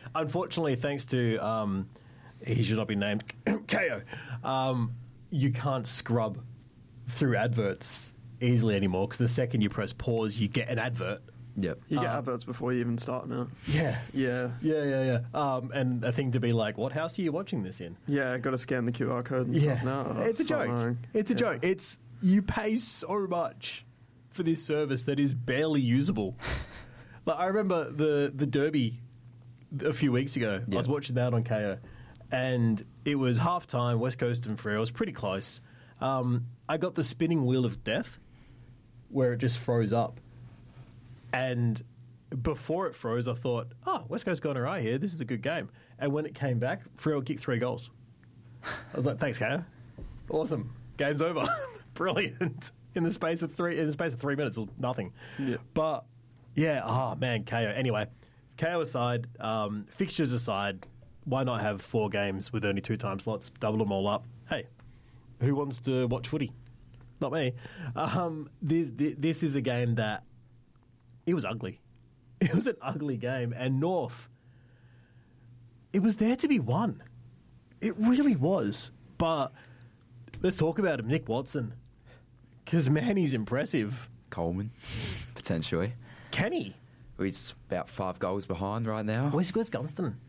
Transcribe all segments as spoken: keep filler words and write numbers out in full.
unfortunately, thanks to um, he should not be named K O. Um, you can't scrub through adverts easily anymore because the second you press pause, you get an advert. Yep. You get Um, adverts before you even start now. Yeah, Yeah. yeah, yeah, yeah. Um, and a thing to be like, what house are you watching this in? Yeah, got to scan the Q R code and Yeah, stuff now. Oh, it's a so joke. annoying. It's a Yeah. joke. It's you pay so much for this service that is barely usable. Like I remember the the Derby a few weeks ago. Yeah. I was watching that on K O, and it was half time. West Coast and Freo. It was pretty close. Um, I got the spinning wheel of death, where it just froze up, and before it froze, I thought, "Oh, West Coast gone alright here. This is a good game." And when it came back, Freo kicked three goals. I was like, "Thanks, K O. Awesome. Game's over. Brilliant." In the space of three, in the space of three minutes, it was nothing. Yeah. But yeah, oh man, K O. Anyway, K O aside, um, fixtures aside, why not have four games with only two time slots? Double them all up. Hey, who wants to watch footy? Not me. Um, this, this is the game that it was ugly. It was an ugly game, and North, it was there to be won. It really was. But let's talk about him, Nick Watson, because man, he's impressive. Coleman, potentially. Can he? He's about five goals behind right now. Where's, where's Gunston?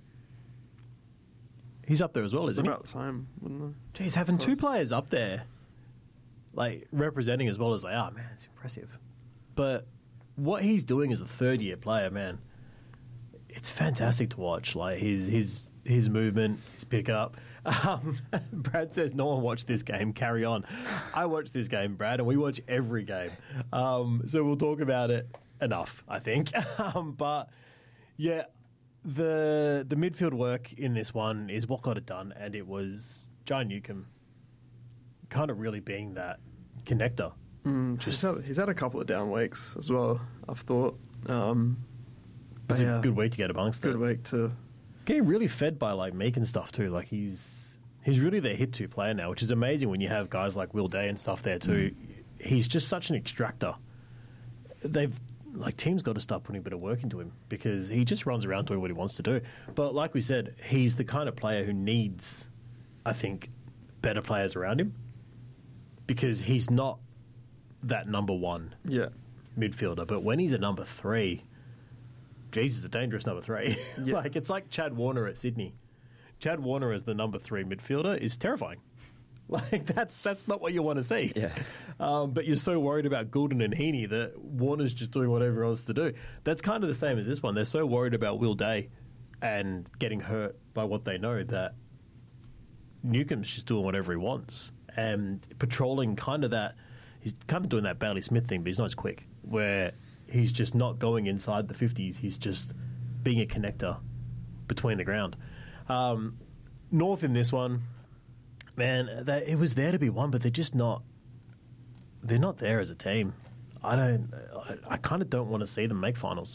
He's up there as well, It's isn't he? about the same, wouldn't it? Jeez, having two Close. players up there, like representing as well as they are, man, it's impressive. But what he's doing as a third year player, man, it's fantastic to watch. Like his his his movement, his pickup. Um, Brad says no one watched this game. Carry on. I watched this game, Brad, and we watch every game. Um, so we'll talk about it enough, I think. um, but yeah. The the midfield work in this one is what got it done, and it was John Newcomb kind of really being that connector. Mm, he's, had, he's had a couple of down weeks as well, I've thought. Um, but It's yeah, a good week to get amongst good it. week to... Getting really fed by like Meek and stuff too. Like he's he's really their hit two player now, which is amazing when you have guys like Will Day and stuff there too. Mm. He's just such an extractor. They've like teams got to start putting a bit of work into him because he just runs around doing what he wants to do. But like we said, he's the kind of player who needs, I think, better players around him because he's not that number one Yeah. midfielder. But when he's a number three, geez, he's a dangerous number three. Yeah. Like it's like Chad Warner at Sydney. Chad Warner as the number three midfielder is terrifying. Like that's that's not what you want to see. Yeah. Um, but you're so worried about Goulden and Heaney that Warner's just doing whatever else to do. That's kind of the same as this one. They're so worried about Will Day and getting hurt by what they know that Newcomb's just doing whatever he wants and patrolling kind of that. He's kind of doing that Bailey Smith thing, but he's not as quick. Where he's just not going inside the fifties. He's just being a connector between the ground. Um, North in this one. Man, they, it was there to be won, but they're just not. They're not there as a team. I don't. I, I kind of don't want to see them make finals.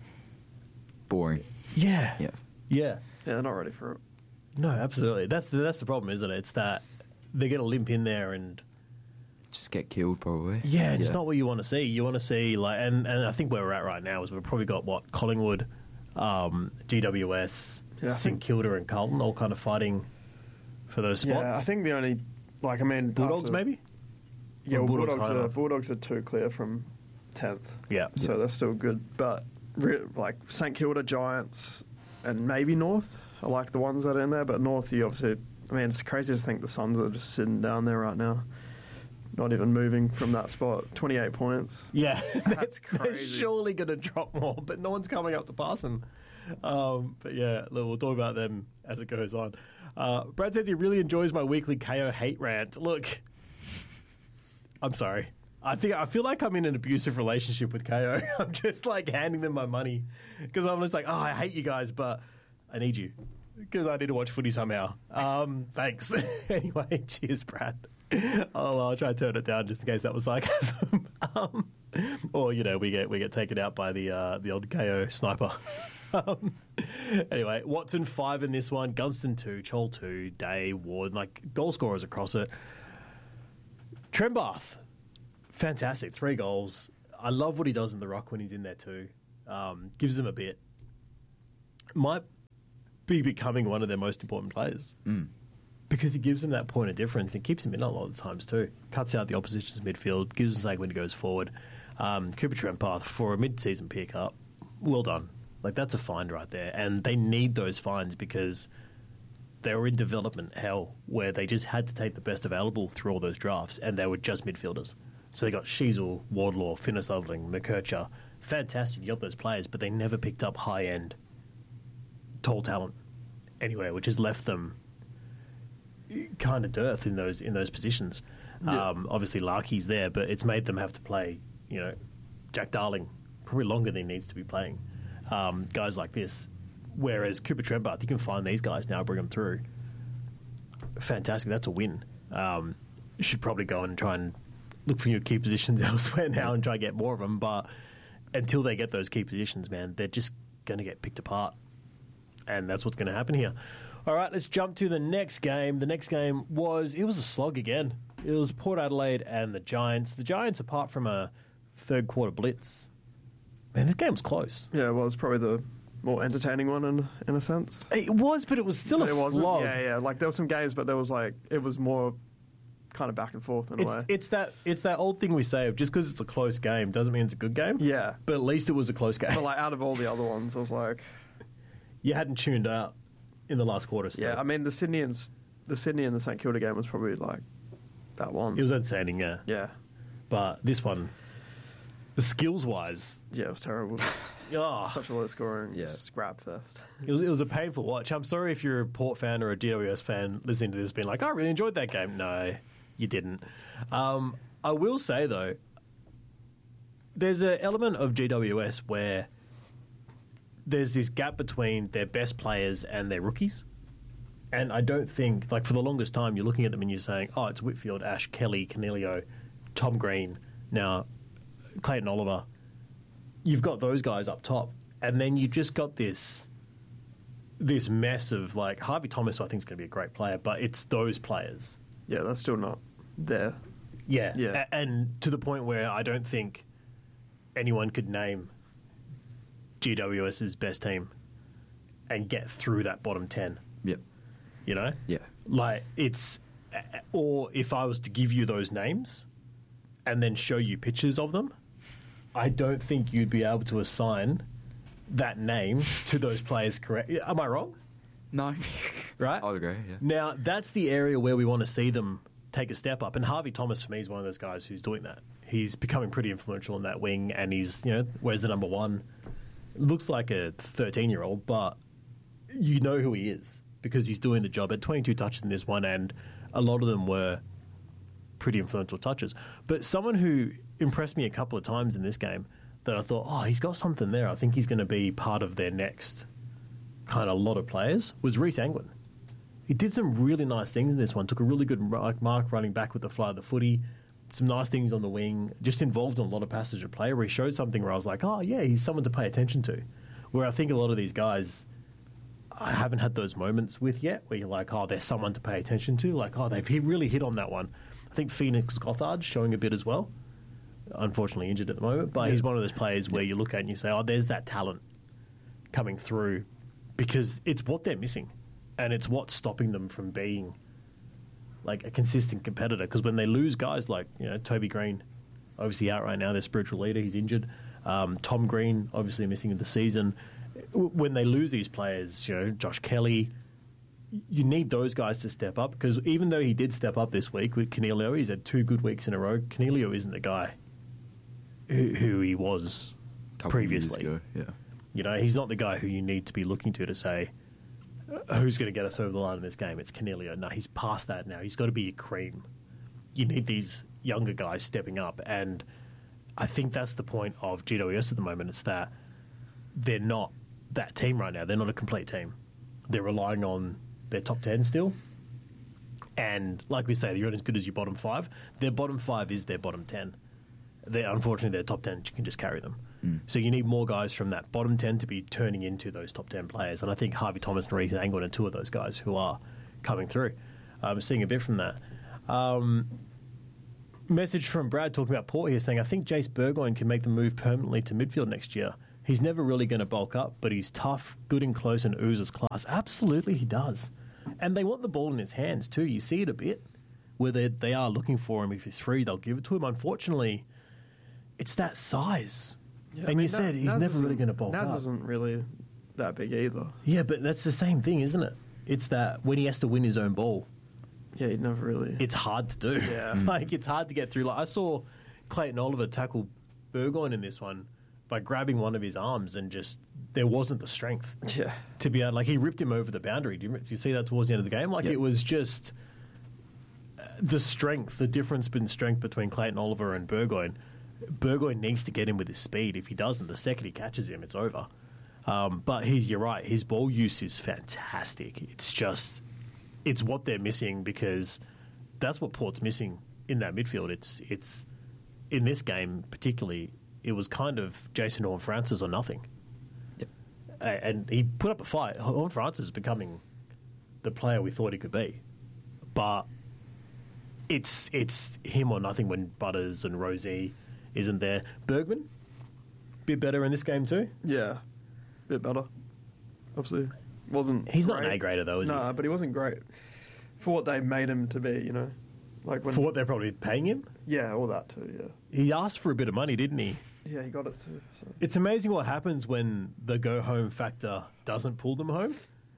Boring. Yeah, Yeah. yeah. Yeah, they're not ready for it. No, absolutely. That's the, that's the problem, isn't it? It's that they're going to limp in there, and Just get killed, probably. yeah, it's not what you want to see. You want to see like, and, and I think where we're at right now is we've probably got what Collingwood, um, G W S, Yeah, I St think- Kilda, and Carlton all kind of fighting for those spots. Yeah, I think the only... Like, I mean... Bulldogs after- maybe. Yeah, Or well, Bulldogs Bulldogs, high are, enough. Bulldogs are two clear from tenth. Yeah. So they're still good. But, re- like, St Kilda, Giants, and maybe North are, like, the ones that are in there. But North, you obviously... I mean, it's crazy to think the Suns are just sitting down there right now. Not even moving from that spot. twenty-eight points. Yeah, That's they're, crazy. They're surely going to drop more, but no one's coming up to pass them. Um, but yeah, look, we'll talk about them as it goes on. Uh, Brad says he really enjoys my weekly K O hate rant. Look, I'm sorry. I think I feel like I'm in an abusive relationship with K O. I'm just like handing them my money because I'm just like, oh, I hate you guys, but I need you because I need to watch footy somehow. Um, thanks. Anyway, cheers, Brad. I'll, I'll try to turn it down just in case that was sarcasm. um, or you know, we get we get taken out by the uh, the old K O sniper. um, anyway, Watson five in this one, Gunston two, Chol two, Day, Ward, like goal scorers across it. Trembath, fantastic, three goals. I love what he does in the ruck when he's in there too. Um, gives him a bit. My be becoming one of their most important players. Mm. Because he gives them that point of difference. It keeps him in a lot of the times too. Cuts out the opposition's midfield, gives them something when he goes forward. Um, Cooper Trempath, for a mid-season pick-up, well done. Like, that's a find right there. And they need those finds because they were in development hell where they just had to take the best available through all those drafts, and they were just midfielders. So they got Sheasel, Wardlaw, Finnis-Loveling, McKercher. Fantastic, you got those players, but they never picked up high-end, tall talent anywhere, which has left them kind of dearth in those in those positions. Yeah. Um, obviously, Larkey's there, but it's made them have to play, you know, Jack Darling probably longer than he needs to be playing. Um, guys like this. Whereas Cooper Trempath, you can find these guys now, bring them through. Fantastic, that's a win. Um, you should probably go and try and look for your key positions elsewhere now and try and get more of them. But until they get those key positions, man, they're just going to get picked apart. And that's what's going to happen here. All right, let's jump to the next game. The next game was, it was a slog again. It was Port Adelaide and the Giants. The Giants, apart from a third quarter blitz, man, this game was close. Yeah, well, it's probably the more entertaining one in in a sense. It was, but it was still But a it wasn't. slog. Yeah, yeah. Like there were some games, but there was like it was more kind of back and forth in a It's, way. it's that it's that old thing we say of just because it's a close game doesn't mean it's a good game. Yeah. But at least it was a close game. But like out of all the other ones, I was like, You hadn't tuned out in the last quarter. Still. yeah. I mean, the Sydney and s- the Sydney and the St Kilda game was probably like that one. It was entertaining, yeah. yeah, But this one, the skills wise, yeah. It was terrible. oh, Such a low scoring Yeah. scrap fest. it was it was a painful watch. I'm sorry if you're a Port fan or a D W S fan listening to this, being like, "I really enjoyed that game." No, you didn't. Um, I will say though, there's an element of G W S where there's this gap between their best players and their rookies. And I don't think, like, for the longest time, you're looking at them and you're saying, oh, it's Whitfield, Ash, Kelly, Canelio, Tom Green, now Clayton Oliver. You've got those guys up top. And then you've just got this this mess of, like, Harvey Thomas, who I think is going to be a great player, but it's those players. Yeah, that's still not there. Yeah. Yeah. A- and to the point where I don't think anyone could name GWS's best team and get through that bottom ten. Yep. You know? Yeah. Like, it's... Or if I was to give you those names and then show you pictures of them, I don't think you'd be able to assign that name to those players correct. Am I wrong? No. Right? I would agree, yeah. Now, that's the area where we want to see them take a step up. And Harvey Thomas, for me, is one of those guys who's doing that. He's becoming pretty influential in that wing, and he's, you know, where's the number one? Looks like a thirteen-year-old, but you know who he is because he's doing the job. At twenty-two touches in this one, and a lot of them were pretty influential touches. But someone who impressed me a couple of times in this game that I thought, oh, he's got something there. I think he's going to be part of their next kind of lot of players was Reece Anglin. He did some really nice things in this one. Took a really good mark running back with the fly of the footy. Some nice things on the wing. Just involved in a lot of passage of play where he showed something where I was like, oh, yeah, he's someone to pay attention to. Where I think a lot of these guys I haven't had those moments with yet where you're like, oh, there's someone to pay attention to. Like, oh, they've he really hit on that one. I think Phoenix Gothard showing a bit as well. Unfortunately injured at the moment. But Yeah. he's one of those players where you look at and you say, oh, there's that talent coming through because it's what they're missing. And it's what's stopping them from being like a consistent competitor. Because when they lose guys like, you know, Toby Green, obviously out right now, their spiritual leader, he's injured. Um, Tom Green, obviously missing the season. W- When they lose these players, you know, Josh Kelly, you need those guys to step up. Because even though he did step up this week with Canelio, he's had two good weeks in a row. Canelio isn't the guy who, who he was Couple of years previously. ago, yeah. You know, he's not the guy who you need to be looking to to say, who's going to get us over the line in this game? It's Canelio. No, he's past that now. He's got to be your cream. You need these younger guys stepping up. And I think that's the point of G W S at the moment. It's that they're not that team right now. They're not a complete team. They're relying on their top ten still. And like we say, you're not as good as your bottom five. Their bottom five is their bottom ten. They're, unfortunately, their top ten can just carry them. Mm. So you need more guys from that bottom ten to be turning into those top ten players. And I think Harvey Thomas and Reece Anglin are two of those guys who are coming through. I'm seeing a bit from that. Um, message from Brad talking about Port here saying, I think Jace Burgoyne can make the move permanently to midfield next year. he's never really going to bulk up, but he's tough, good and close, and oozes class. Absolutely, he does. And they want the ball in his hands too. You see it a bit where they they are looking for him. If he's free, they'll give it to him. Unfortunately, it's that size. Yeah, and I mean, you said Naz he's never isn't- really going to bulk Naz up. isn't really that big either. Yeah, but that's the same thing, isn't it? It's that when he has to win his own ball, Yeah, he'd never really. it's hard to do. Yeah. like it's hard to get through. Like I saw Clayton Oliver tackle Burgoyne in this one by grabbing one of his arms, and just there wasn't the strength Yeah. to be able. Like he ripped him over the boundary. Do you, do you see that towards the end of the game? Like Yep. it was just uh, the strength, the difference in strength between Clayton Oliver and Burgoyne. Burgoyne needs to get him with his speed. If he doesn't, the second he catches him, it's over. Um, but he's, you're right, his ball use is fantastic. It's just, it's what they're missing, because that's what Port's missing in that midfield. It's, it's in this game particularly, it was kind of Jason Horne-Francis or nothing. Yep. A- And he put up a fight. Horne-Francis is becoming the player we thought he could be. But it's it's him or nothing when Butters and Rosie isn't there. Bergman, bit better in this game too. Yeah. Bit better. Obviously. Wasn't. He's not an great. A grader though, is he? Nah, but he wasn't great for what they made him to be, you know? Like when. For what they're probably paying him. Yeah, all that too, yeah. He asked for a bit of money, didn't he? Yeah, he got it too. So. It's amazing what happens when the go home factor doesn't pull them home.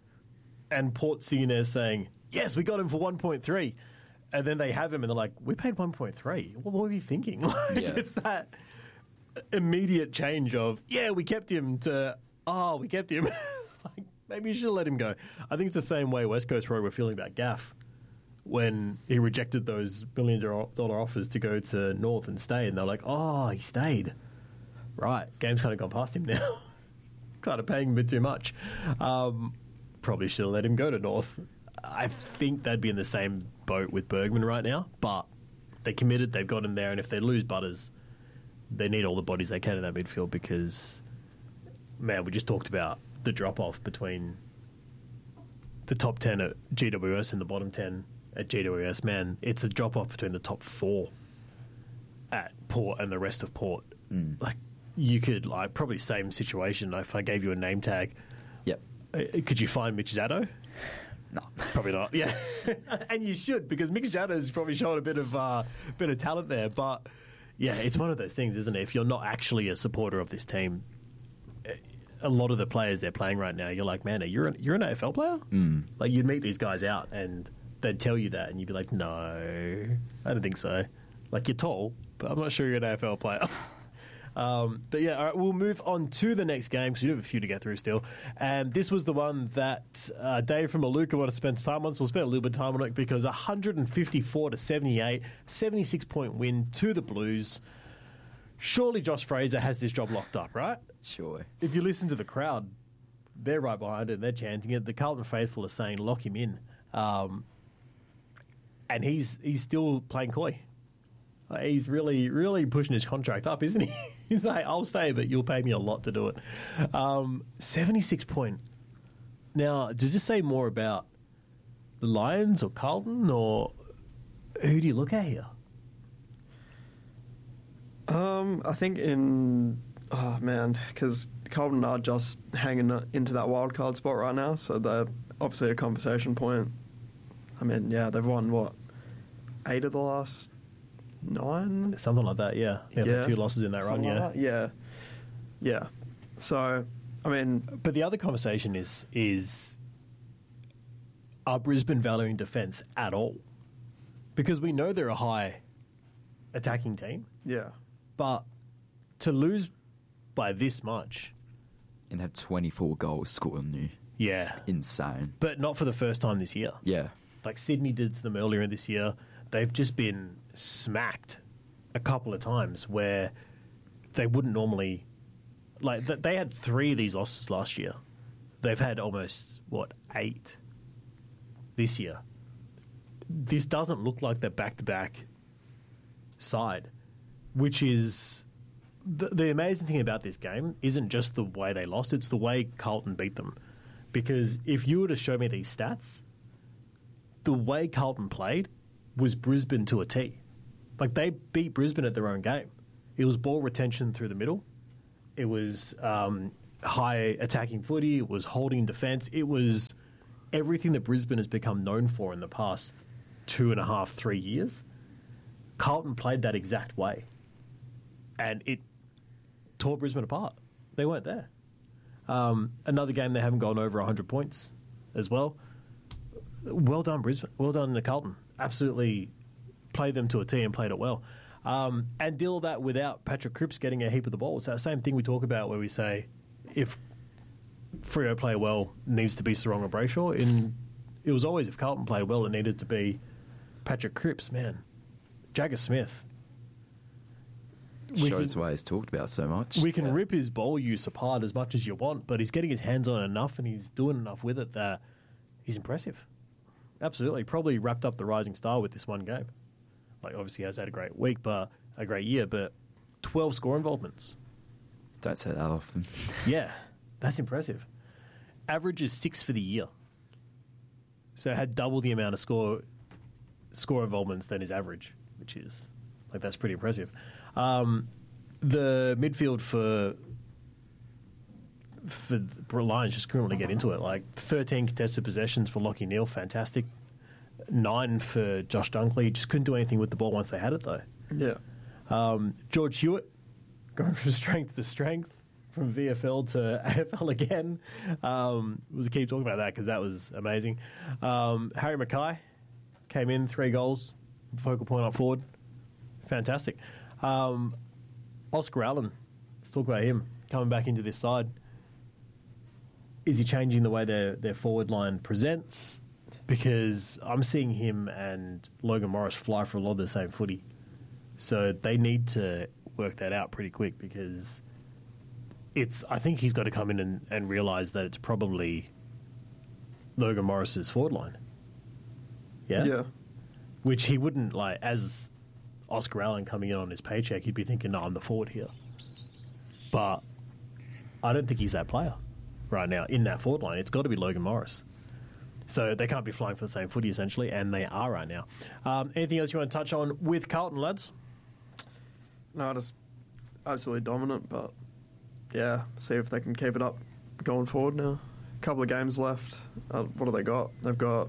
And Port's sitting there saying, yes, we got him for one point three. And then they have him and they're like, we paid one point three. What were you thinking? Like, Yeah. It's that immediate change of, yeah, we kept him, to, oh, we kept him. Like, maybe you should have let him go. I think it's the same way West Coast Road were feeling about Gaff when he rejected those million dollar offers to go to North and stay. And they're like, oh, he stayed. Right, game's kind of gone past him now. Kind of paying him a bit too much. Um, probably should have let him go to North. I think they'd be in the same boat with Bergman right now, but they committed, they've got him there, and if they lose Butters, they need all the bodies they can in that midfield because, man, we just talked about the drop-off between the top ten at G W S and the bottom ten at G W S. Man, it's a drop-off between the top four at Port and the rest of Port. Mm. Like, you could, like, probably same situation if I gave you a name tag. Yep. Uh, Could you find Mitch Zaddo? No. Probably not. Yeah, and you should because Mitch Zaddo's probably shown a bit of uh, bit of talent there. But yeah, it's one of those things, isn't it? If you're not actually a supporter of this team, a lot of the players they're playing right now, you're like, man, you're an, you're an A F L player. Mm. Like you'd meet these guys out and they'd tell you that, and you'd be like, no, I don't think so. Like you're tall, but I'm not sure you're an A F L player. Um, but yeah, all right, we'll move on to the next game because we do have a few to get through still. And this was the one that uh, Dave from Maluka wanted to spend time on, so we'll spend a little bit of time on it because one fifty-four to seventy-eight, seventy-six point win to the Blues. Surely Josh Fraser has this job locked up, right? Sure. If you listen to the crowd, they're right behind it, they're chanting it. The Carlton faithful are saying, lock him in. Um, and he's he's still playing coy. Like, he's really, really pushing his contract up, isn't he? He's like, I'll stay, but you'll pay me a lot to do it. Um, seventy-six point. Now, does this say more about the Lions or Carlton, or who do you look at here? Um, I think in oh man, because Carlton are just hanging into that wild card spot right now, so they're obviously a conversation point. I mean, yeah, they've won what eight of the last nine, Something like that, yeah. They have Yeah. two losses in that run, Something yeah. like that. yeah, yeah. So, I mean, But the other conversation is is are Brisbane valuing defence at all? Because we know they're a high attacking team, yeah, but to lose by this much, And have twenty-four goals scored on you. yeah. It's insane. But not for the first time this year. Yeah. Like Sydney did to them earlier this year. They've just been smacked a couple of times where they wouldn't normally... Like, th- they had three of these losses last year. They've had almost, what, eight this year. This doesn't look like their back-to-back side, which is... The, the amazing thing about this game isn't just the way they lost, it's the way Carlton beat them. Because if you were to show me these stats, the way Carlton played was Brisbane to a T. Like, they beat Brisbane at their own game. It was ball retention through the middle. It was um, high attacking footy. It was holding defence. It was everything that Brisbane has become known for in the past two and a half, three years. Carlton played that exact way. And it tore Brisbane apart. They weren't there. Um, another game they haven't gone over one hundred points as well. Well done, Brisbane. Well done to Carlton. Absolutely played them to a T and played it well. Um, and deal that without Patrick Cripps getting a heap of the ball. It's that same thing we talk about where we say if Freo play well, it needs to be Sarong or Brayshaw. In, it was always if Carlton played well, it needed to be Patrick Cripps. Man, Jagger Smith. We Shows can, why he's talked about so much. we can rip his ball use apart as much as you want, but he's getting his hands on it enough and he's doing enough with it that he's impressive. Absolutely. Probably wrapped up the rising star with this one game. Like, obviously, he has had a great week, but a great year, but twelve score involvements. Don't say that often. Yeah, that's impressive. Average is six for the year. So had double the amount of score score involvements than his average, which is, like, that's pretty impressive. Um, the midfield for for the Lions just couldn't really get into it. Like thirteen contested possessions for Lachie Neale, fantastic. Nine for Josh Dunkley, just couldn't do anything with the ball once they had it though. Yeah. Um, George Hewitt going from strength to strength, from V F L to A F L again. Um, we'll keep talking about that because that was amazing. Um, Harry Mackay came in, three goals, focal point up forward, fantastic. Um, Oscar Allen, let's talk about him coming back into this side. Is he changing the way their, their forward line presents? Because I'm seeing him and Logan Morris fly for a lot of the same footy. So they need to work that out pretty quick because it's. I think he's got to come in and, and realise that it's probably Logan Morris's forward line. Yeah? Yeah. Which he wouldn't, like, as Oscar Allen coming in on his paycheck, he'd be thinking, no, I'm the forward here. But I don't think he's that player right now in that forward line. It's got to be Logan Morris. So they can't be flying for the same footy, essentially, and they are right now. Um, anything else you want to touch on with Carlton, lads? No, just absolutely dominant, but yeah, see if they can keep it up going forward now. A couple of games left. Uh, what have they got? They've got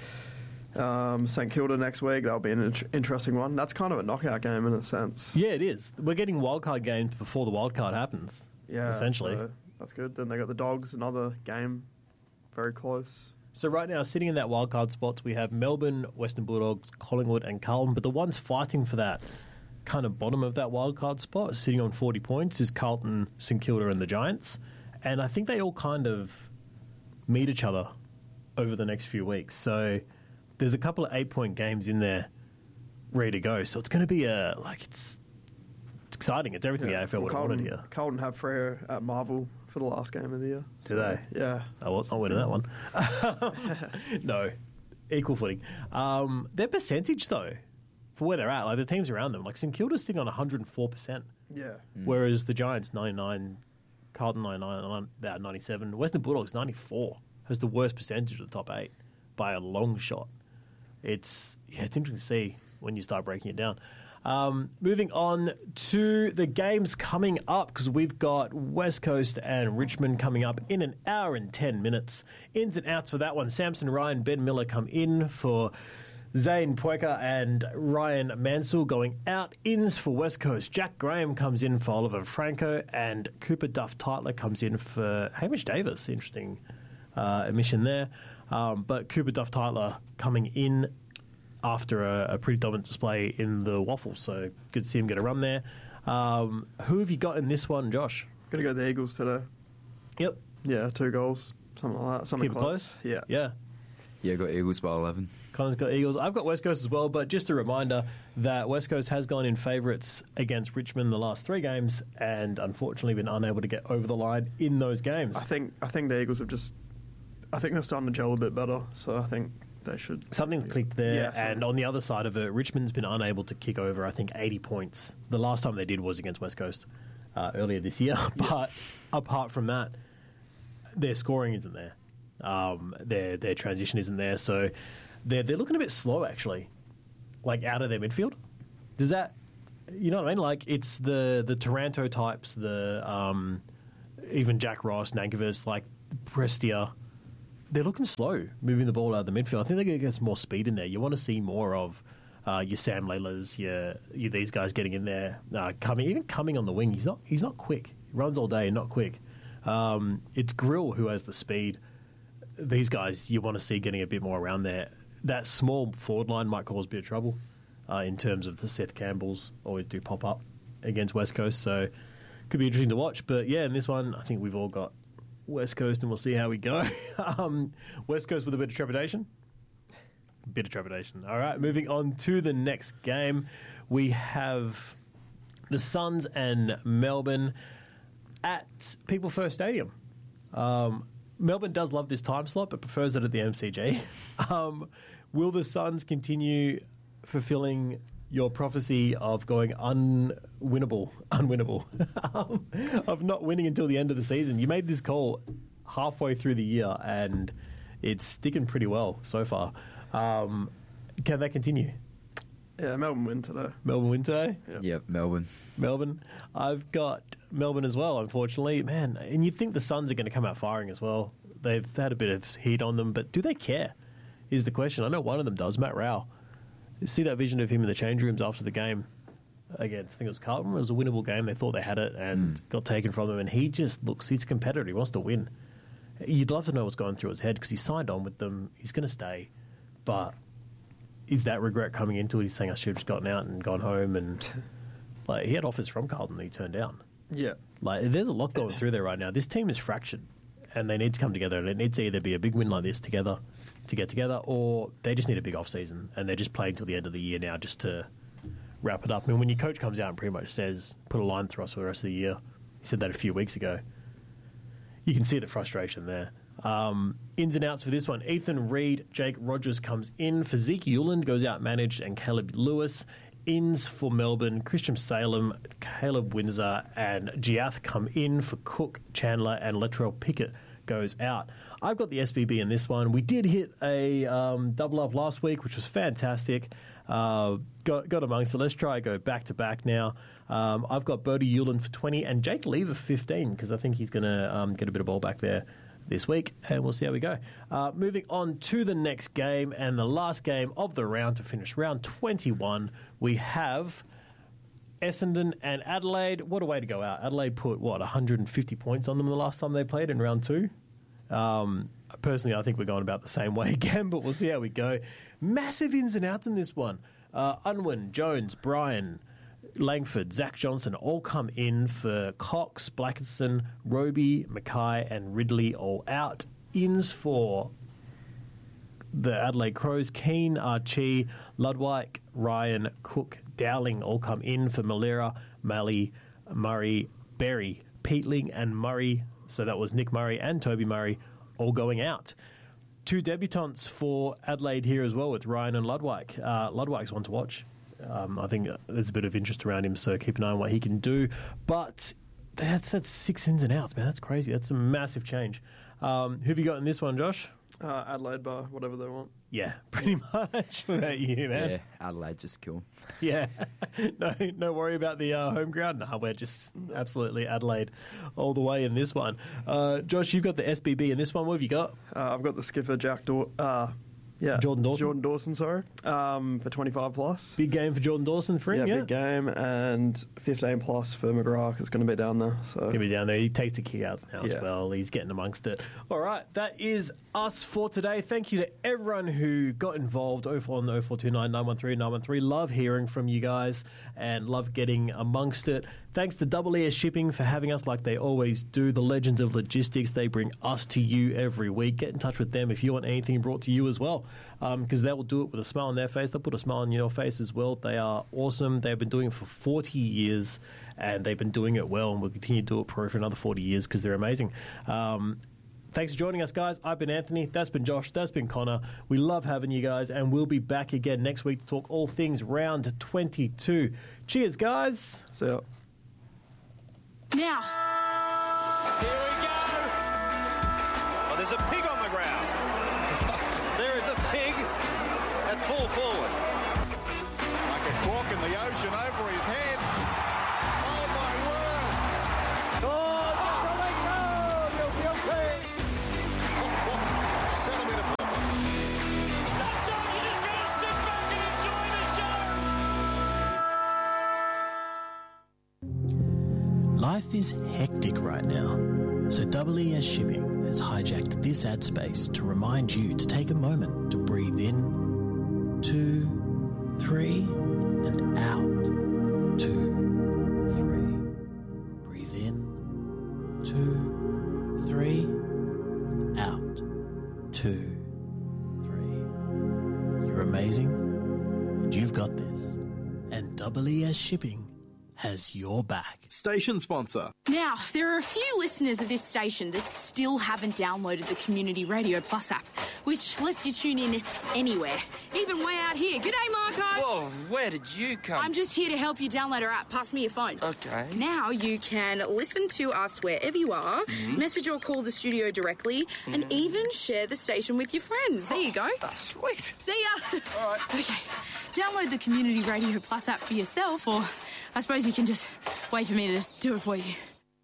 um, St Kilda next week. That'll be an int- interesting one. That's kind of a knockout game in a sense. Yeah, it is. We're getting wildcard games before the wildcard happens, Yeah, essentially. so that's good. Then they got the Dogs, another game, very close. So right now, sitting in that wildcard spots, we have Melbourne, Western Bulldogs, Collingwood and Carlton. But the ones fighting for that kind of bottom of that wildcard spot, sitting on forty points, is Carlton, St Kilda and the Giants. And I think they all kind of meet each other over the next few weeks. So there's a couple of eight-point games in there ready to go. So it's going to be a, like, it's, it's exciting. It's everything the A F L Well, would have wanted Carlton, here. Carlton have Freo at Marvel for the last game of the year. Do they? Yeah. I was not winning that one. No, equal footing. Um, their percentage, though, for where they're at, like the teams around them, like St Kilda's sitting on one hundred four percent, Yeah. whereas the Giants ninety-nine, Carlton ninety-nine, about ninety-seven, Western Bulldogs ninety-four has the worst percentage of the top eight by a long shot. It's yeah, it's interesting to see when you start breaking it down. Um, moving on to the games coming up, because we've got West Coast and Richmond coming up in an hour and ten minutes. Ins and outs for that one. Samson Ryan, Ben Miller come in for Zane Pueka and Ryan Mansell going out. Ins for West Coast. Jack Graham comes in for Oliver Franco, and Cooper Duff-Tytler comes in for Hamish Davis. Interesting uh, omission there. Um, but Cooper Duff-Tytler coming in after a, a pretty dominant display in the Waffle, so good to see him get a run there. Um, who have you got in this one, Josh? Gonna go the Eagles today. Yep. Yeah, two goals, something like that. Something Keep it close. close? Yeah. Yeah. Yeah, got Eagles by eleven. Colin's got Eagles. I've got West Coast as well, but just a reminder that West Coast has gone in favourites against Richmond the last three games and unfortunately been unable to get over the line in those games. I think I think the Eagles have just. I think they're starting to gel a bit better, so I think they should. Something clicked there, Yeah, something. and on the other side of it, Richmond's been unable to kick over, I think, eighty points. The last time they did was against West Coast uh, earlier this year. But apart from that, their scoring isn't there. Um, their their transition isn't there, so they're they're looking a bit slow actually, like out of their midfield. Does that You know what I mean? Like, it's the, the Taranto types, the um, even Jack Ross, Nankervis, like Prestia. They're looking slow moving the ball out of the midfield. I think they're going to get some more speed in there. You want to see more of uh, your Sam Lelas, your, your these guys getting in there, uh, coming even coming on the wing. He's not he's not quick. He runs all day, not quick. Um, it's Grill who has the speed. These guys you want to see getting a bit more around there. That small forward line might cause a bit of trouble uh, in terms of the Seth Campbells always do pop up against West Coast. So could be interesting to watch. But yeah, in this one, I think we've all got West Coast, and we'll see how we go. um, West Coast with a bit of trepidation. Bit of trepidation. All right, moving on to the next game. We have the Suns and Melbourne at People First Stadium. Um, Melbourne does love this time slot, but prefers it at the M C G. Um, will the Suns continue fulfilling your prophecy of going unwinnable, unwinnable, um, of not winning until the end of the season? You made this call halfway through the year, and it's sticking pretty well so far. Um, can that continue? Yeah, Melbourne win today. Melbourne win today? Yep. Yeah, Melbourne. Melbourne. I've got Melbourne as well, unfortunately. Man, and you'd think the Suns are going to come out firing as well. They've had a bit of heat on them, but do they care is the question. I know one of them does, Matt Rao. You see that vision of him in the change rooms after the game. Again, I think it was Carlton. It was a winnable game. They thought they had it and mm. got taken from them. And he just looks, he's a competitor. He wants to win. You'd love to know what's going through his head because he signed on with them. He's going to stay. But is that regret coming into it? He's saying, I should have just gotten out and gone home. And like he had offers from Carlton that he turned down. Yeah. Like there's a lot going through there right now. This team is fractured and they need to come together. And it needs to either be a big win like this together to get together, or they just need a big off season and they're just playing till the end of the year now just to wrap it up. I mean, when your coach comes out and pretty much says, put a line through us for the rest of the year, he said that a few weeks ago, you can see the frustration there. Um, ins and outs for this one. Ethan Reid, Jake Rogers comes in for Zeke Uland, goes out managed, and Caleb Lewis. Ins for Melbourne, Christian Salem, Caleb Windsor, and Giath come in for Cook, Chandler, and Latrell Pickett goes out. I've got the S B B in this one. We did hit a um, double up last week, which was fantastic. Uh, got got amongst it. Let's try and go back to back now. Um, I've got Bodie Uland for twenty and Jake Lever for fifteen because I think he's going to um, get a bit of ball back there this week, and we'll see how we go. Uh, moving on to the next game and the last game of the round to finish round twenty-one, we have Essendon and Adelaide. What a way to go out. Adelaide put, what, one hundred fifty points on them the last time they played in round two? Um, personally, I think we're going about the same way again, but we'll see how we go. Massive ins and outs in this one. Uh, Unwin, Jones, Bryan, Langford, Zach Johnson all come in for Cox, Blackerson, Roby, Mackay, and Ridley all out. Ins for the Adelaide Crows, Keane, Archie, Ludwig, Ryan, Cook, Dowling all come in for Malera, Malley, Murray, Berry, Peatling, and Murray. So that was Nick Murray and Toby Murray all going out. Two debutants for Adelaide here as well with Ryan and Ludwig. Uh, Ludwig's one to watch. Um, I think there's a bit of interest around him, so keep an eye on what he can do. But that's that's six ins and outs, man. That's crazy. That's a massive change. Um, who have you got in this one, Josh? Uh, Adelaide bar, whatever they want. Yeah, pretty much. What about you, man? Yeah, Adelaide just kill. Yeah. no no worry about the uh, home ground. No, we're just absolutely Adelaide all the way in this one. Uh, Josh, you've got the S B B in this one. What have you got? Uh, I've got the skipper, Jack Daw- uh, yeah, Jordan Dawson. Jordan Dawson, sorry, um, for twenty-five plus. Big game for Jordan Dawson for him, yeah? yeah? Big game, and fifteen plus for McGrath is going to be down there. So Going to be down there. He takes the kick out now Yeah. as well. He's getting amongst it. All right, that is us for today. Thank you to everyone who got involved. oh four one oh four two nine nine one three nine one three. Love hearing from you guys and love getting amongst it. Thanks to Double Air Shipping for having us like they always do. The legends of logistics, they bring us to you every week. Get in touch with them if you want anything brought to you as well, because um, they will do it with a smile on their face. They'll put a smile on your face as well. They are awesome. They've been doing it for forty years, and they've been doing it well, and will continue to do it for, for another forty years because they're amazing. Um, Thanks for joining us, guys. I've been Anthony. That's been Josh. That's been Connor. We love having you guys, and we'll be back again next week to talk all things round twenty-two. Cheers, guys. See ya. Now. Here we go. Oh, there's a pig on the ground. There is a pig at full forward. Like a cork in the ocean over his head. Oh, my word. Oh, Centimetre puffer. Sometimes you just got to sit back and enjoy the show. Life is hectic right now, so W E S Shipping has hijacked this ad space to remind you to take a moment to breathe in, two, three, and out, two, three. Breathe in, two, three, out, two, three. You're amazing, and you've got this. And W E S Shipping has your back. Station sponsor. Now, there are a few listeners of this station that still haven't downloaded the Community Radio Plus app, which lets you tune in anywhere, even way out here. G'day, Marco. Whoa, where did you come? I'm just here to help you download our app. Pass me your phone. Okay. Now you can listen to us wherever you are, Mm-hmm. message or call the studio directly, and even share the station with your friends. There you go. Oh, sweet. See ya. All right. Okay. Download the Community Radio Plus app for yourself, or I suppose you can just wait for me to do it for you.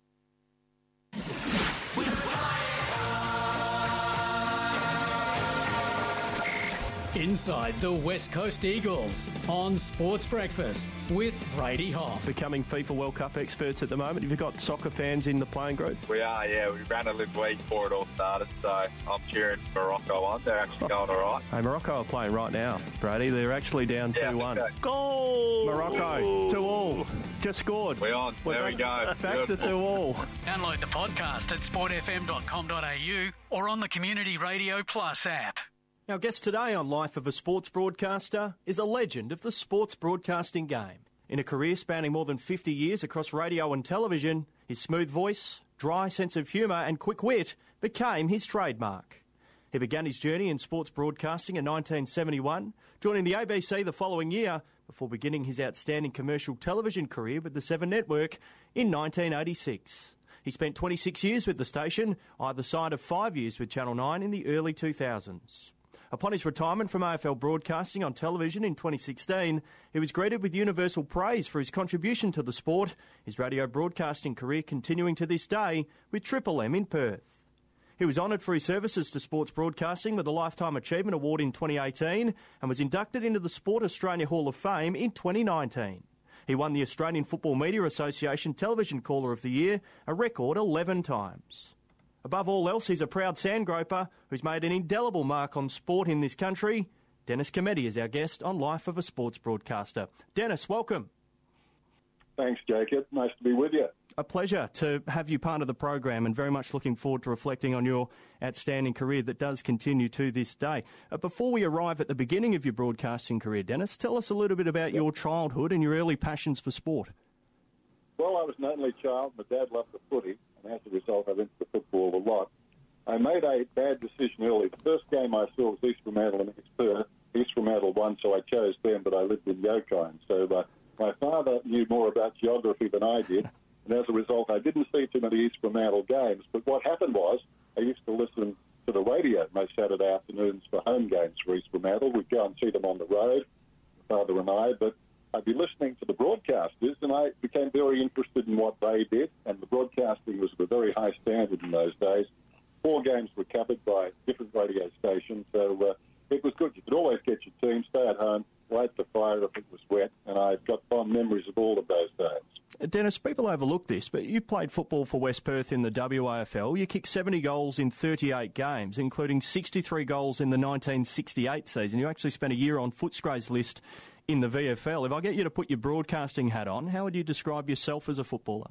Inside the West Coast Eagles on Sports Breakfast with Brady Hoff. Becoming FIFA World Cup experts at the moment. Have you got soccer fans in the playing group? We are, yeah. We ran a live week before it all started, so I'm cheering Morocco on. They're actually going all right. Hey, Morocco are playing right now, Brady. They're actually down Yeah, two one. so. Goal! Morocco, two all. Just scored. We're on. There we go. Back to two all. Download the podcast at sport f m dot com dot a u or on the Community Radio Plus app. Our guest today on Life of a Sports Broadcaster is a legend of the sports broadcasting game. In a career spanning more than fifty years across radio and television, his smooth voice, dry sense of humour and quick wit became his trademark. He began his journey in sports broadcasting in nineteen seventy-one, joining the A B C the following year before beginning his outstanding commercial television career with the Seven Network in nineteen eighty-six. He spent twenty-six years with the station, either side of five years with Channel nine in the early two thousands. Upon his retirement from A F L broadcasting on television in twenty sixteen, he was greeted with universal praise for his contribution to the sport, his radio broadcasting career continuing to this day with Triple M in Perth. He was honoured for his services to sports broadcasting with a Lifetime Achievement Award in twenty eighteen and was inducted into the Sport Australia Hall of Fame in twenty nineteen. He won the Australian Football Media Association Television Caller of the Year a record eleven times. Above all else, he's a proud sandgroper who's made an indelible mark on sport in this country. Dennis Cometti is our guest on Life of a Sports Broadcaster. Dennis, welcome. Thanks, Jacob. Nice to be with you. A pleasure to have you part of the program and very much looking forward to reflecting on your outstanding career that does continue to this day. Uh, before we arrive at the beginning of your broadcasting career, Dennis, tell us a little bit about your childhood and your early passions for sport. Well, I was an only child. My dad loved the footy, and as a result, I went to football a lot. I made a bad decision early. The first game I saw was East Fremantle and East Perth. East Fremantle won, so I chose them, but I lived in Yokine. So uh, my father knew more about geography than I did, and as a result, I didn't see too many East Fremantle games. But what happened was I used to listen to the radio most Saturday afternoons for home games for East Fremantle. We'd go and see them on the road, my father and I, but I'd be listening to the broadcasters, and I became very interested in what they did, and the broadcasting was at a very high standard in those days. Four games were covered by different radio stations, so uh, it was good. You could always get your team, stay at home, light the fire if it was wet, and I've got fond memories of all of those days. Dennis, people overlook this, but you played football for West Perth in the W A F L. You kicked seventy goals in thirty-eight games, including sixty-three goals in the nineteen sixty-eight season. You actually spent a year on Footscray's list in the V F L. If I get you to put your broadcasting hat on, how would you describe yourself as a footballer?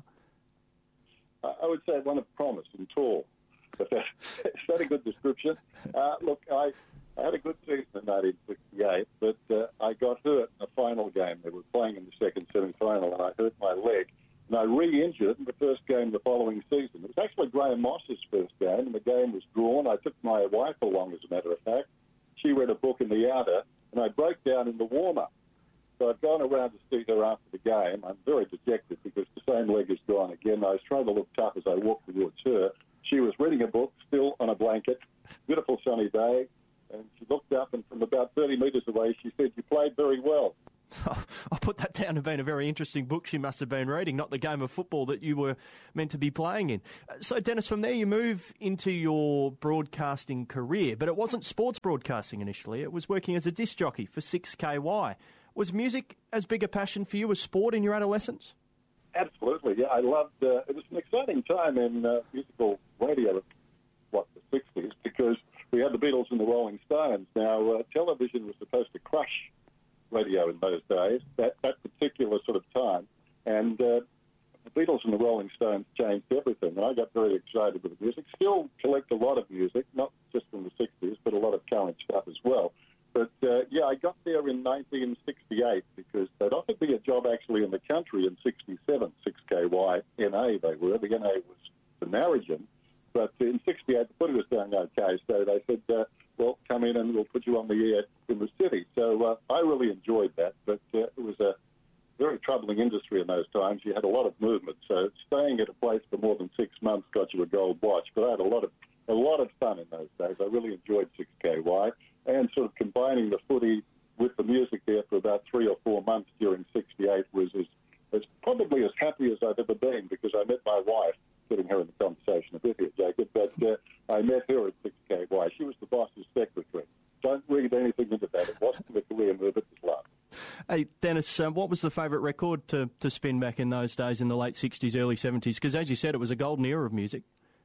I would say one of promise and tall. But that, is that a good description? Uh, look, I, I had a good season in nineteen sixty-eight, but uh, I got hurt in the final game. They were playing in the second semi-final, and I hurt my leg. And I re-injured in the first game the following season. It was actually Graham Moss's first game, and the game was drawn. I took my wife along, as a matter of fact. She read a book in the outer, and I broke down in the warm-up. So I'd gone around to see her after the game. I'm very dejected because the same leg is gone again. I was trying to look tough as I walked towards her. She was reading a book, still on a blanket. Beautiful sunny day. And she looked up, and from about thirty metres away, she said, "You played very well." I'll put that down to being a very interesting book she must have been reading, not the game of football that you were meant to be playing in. So, Dennis, from there you move into your broadcasting career, but it wasn't sports broadcasting initially. It was working as a disc jockey for six K Y. Was music as big a passion for you as sport in your adolescence? Absolutely, yeah. I loved uh, it was an exciting time in uh, musical radio, what, the sixties, because we had the Beatles and the Rolling Stones. Now, uh, television was supposed to crush radio in those days, that, that particular sort of time. And uh, the Beatles and the Rolling Stones changed everything. And I got very excited with the music. Still collect a lot of music, not just from the sixties, but a lot of current stuff as well. But, uh, yeah, I got there in nineteen sixty-eight because they'd offered me a job actually in the country in sixty-seven, six K Y, N A they were. The N A was the Narrogin. But in sixty-eight, the footy was going okay, so they said, uh, well, come in and we'll put you on the air in the city. So uh, I really enjoyed that, but uh, it was a very troubling industry in those times. You had a lot of movement, so staying at a place for more than six months got you a gold watch. But I had a lot of a lot of fun in those days. I really enjoyed six K Y, and sort of combining the footy with the music there for about three or four months during sixty-eight was as, as probably as happy as I've ever been, because I met my wife, sitting here in the conversation a bit here, Jacob, but uh, I met her at six K Y. She was the boss's secretary. Don't read anything into that. It wasn't a career move, it was love. Hey, Dennis, um, what was the favourite record to, to spin back in those days in the late sixties, early seventies? Because, as you said, it was a golden era of music.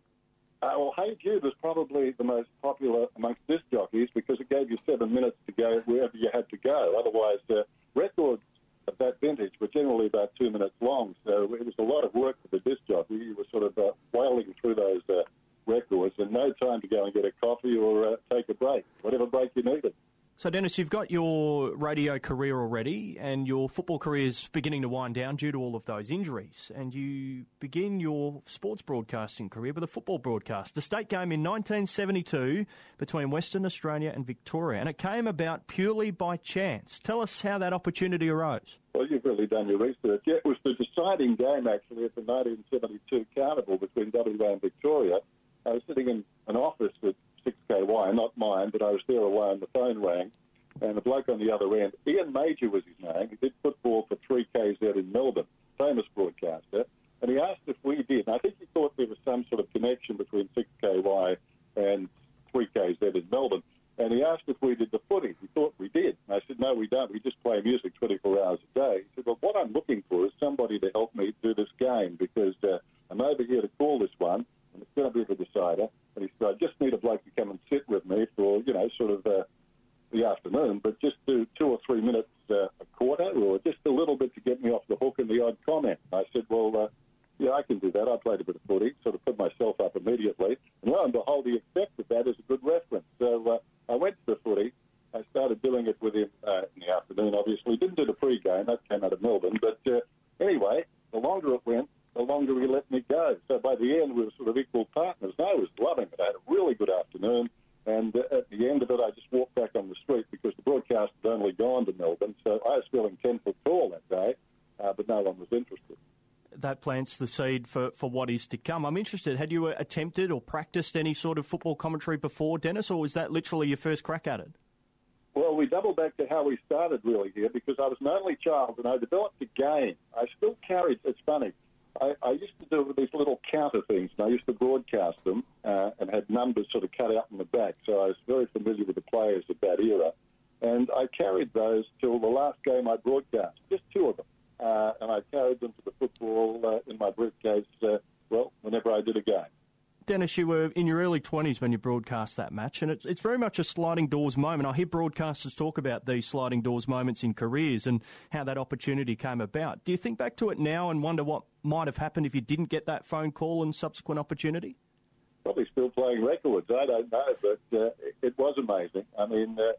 Uh, well, Hey Jude was probably the most popular amongst disc jockeys because it gave you seven minutes to go wherever you had to go. Otherwise, uh, records of that vintage were generally about two minutes long, so it was a lot of work for the disc jockey. You were sort of uh, wailing through those uh, records and no time to go and get a coffee or uh, take a break, whatever break you needed. So, Dennis, you've got your radio career already and your football career is beginning to wind down due to all of those injuries, and you begin your sports broadcasting career with a football broadcast, the state game in nineteen seventy-two between Western Australia and Victoria, and it came about purely by chance. Tell us how that opportunity arose. Well, you've really done your research. Yeah, it was the deciding game, actually, at the nineteen seventy-two Carnival between W A and Victoria. I was sitting in an office at six K Y, not mine, but I was there alone. The phone rang, and the bloke on the other end, Ian Major was his name. He did football for three K Z in Melbourne, famous broadcaster. And he asked if we did. And I think he thought there was some sort of connection between six K Y and three K Z in Melbourne. And he asked if we did the footy. We thought we did. And I said, no, we don't. We just play music twenty-four hours a day. He said, well, what I'm looking for is somebody to help me do this game because uh, I'm over here to call this one, and it's going to be the decider. And he said, I just need a bloke to come and sit with me for, you know, sort of uh, the afternoon, but just do two or three minutes uh, a quarter or just a little bit to get me off the hook and the odd comment. And I said, well, uh, yeah, I can do that. I played a bit of footy, sort of put myself up immediately. And lo and behold, he accepted that as a good reference. So uh, I went to the footy. I started doing it with him uh, in the afternoon, obviously. Didn't do the pre-game. That came out of Melbourne. But uh, anyway, the longer it went, the longer he let me go. So by the end, we were sort of equal partners. And I was loving it. I had a really good afternoon. And uh, at the end of it, I just walked back on the street because the broadcast had only gone to Melbourne. So I was feeling ten foot tall that day, uh, but no one was interested. That plants the seed for, for what is to come. I'm interested, had you attempted or practiced any sort of football commentary before, Dennis, or was that literally your first crack at it? Well, we double back to how we started really here because I was an only child and I developed a game. I still carried, it's funny, I, I used to do these little counter things and I used to broadcast them uh, and had numbers sort of cut out in the back. So I was very familiar with the players of that era. And I carried those till the last game I broadcast, just two of them. Uh, and I carried them to the football uh, in my briefcase, uh, well, whenever I did a game. Dennis, you were in your early twenties when you broadcast that match, and it's, it's very much a sliding doors moment. I hear broadcasters talk about these sliding doors moments in careers and how that opportunity came about. Do you think back to it now and wonder what might have happened if you didn't get that phone call and subsequent opportunity? Probably still playing records, I don't know, but uh, it was amazing. I mean, uh,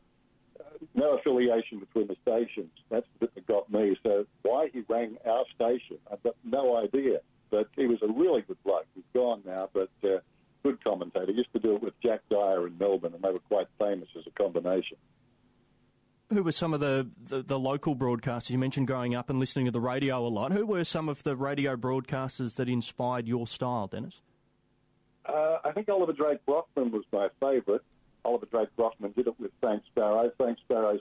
no affiliation between the stations. That's the bit that got me. So why he rang our station, I've got no idea. But he was a really good bloke. He's gone now, but uh, good commentator. He used to do it with Jack Dyer in Melbourne, and they were quite famous as a combination. Who were some of the, the, the local broadcasters? You mentioned growing up and listening to the radio a lot. Who were some of the radio broadcasters that inspired your style, Dennis? Uh, I think Oliver Drake Brockman was my favourite. Oliver Drake Brockman did it with Frank Sparrow. Frank Sparrow